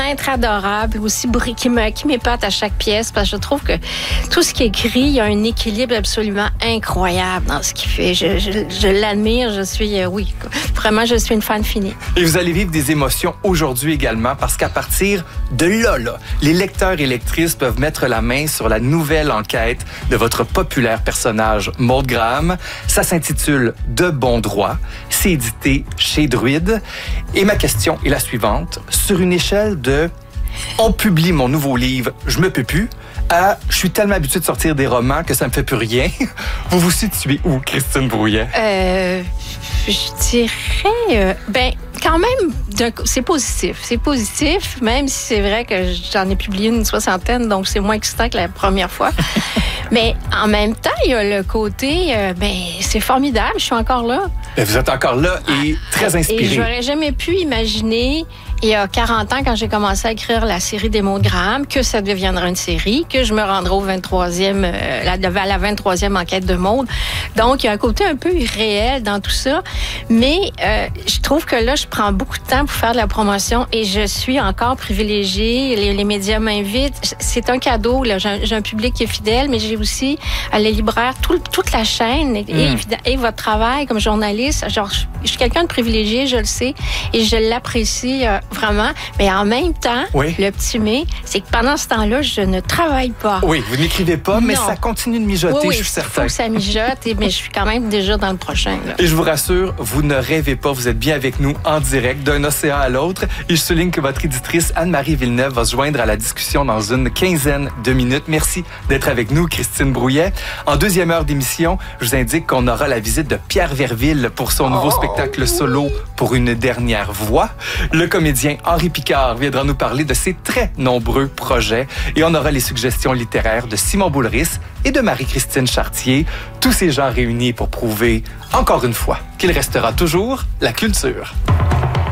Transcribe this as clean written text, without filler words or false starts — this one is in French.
être adorable, aussi qui m'épate à chaque pièce, parce que je trouve que tout ce qu'il écrit, il y a un équilibre absolument incroyable dans ce qu'il fait. Je l'admire, je suis une fan finie. Et vous allez vivre des émotions aujourd'hui également, parce qu'à partir de là, les lecteurs et lectrices peuvent mettre la main sur la nouvelle enquête de votre populaire personnage Maud Graham. Ça s'intitule De bon droit. C'est édité chez Druide. Et ma question est la suivante. Sur une échelle de « On publie mon nouveau livre, je me peux plus » à « Je suis tellement habituée de sortir des romans que ça me fait plus rien », vous vous situez où, Christine Brouillet? Je dirais... quand même, c'est positif. C'est positif, même si c'est vrai que j'en ai publié une 60aine, donc c'est moins excitant que la première fois. Mais en même temps, il y a le côté, c'est formidable, je suis encore là. Vous êtes encore là et très inspirée. Et j'aurais jamais pu imaginer, il y a 40 ans, quand j'ai commencé à écrire la série des Maud Graham, que ça deviendra une série, que je me rendrai au 23e, à la 23e enquête de Maud. Donc, il y a un côté un peu irréel dans tout ça. Mais je trouve que là, je prends beaucoup de temps pour faire de la promotion et je suis encore privilégiée. Les médias m'invitent. C'est un cadeau. Là. J'ai un public qui est fidèle, mais j'ai aussi les libraires, toute la chaîne et votre travail comme journaliste. Genre, je suis quelqu'un de privilégié, je le sais, et je l'apprécie vraiment. Mais en même temps, le petit mais, c'est que pendant ce temps-là, je ne travaille pas. Oui, vous n'écrivez pas, mais ça continue de mijoter, je suis certain. Il faut que ça mijote, mais je suis quand même déjà dans le prochain. Là. Et je vous rassure, vous ne rêvez pas, vous êtes bien avec nous en direct d'un océan à l'autre. Et je souligne que votre éditrice Anne-Marie Villeneuve va se joindre à la discussion dans une quinzaine de minutes. Merci d'être avec nous, Christine Brouillet. En deuxième heure d'émission, je vous indique qu'on aura la visite de Pierre Verville pour son nouveau spectacle solo Pour une dernière voix. Le comédien Henri Picard viendra nous parler de ses très nombreux projets. Et on aura les suggestions littéraires de Simon Boulris et de Marie-Christine Chartier. Tous ces gens réunis pour prouver, encore une fois, qu'il restera toujours la culture.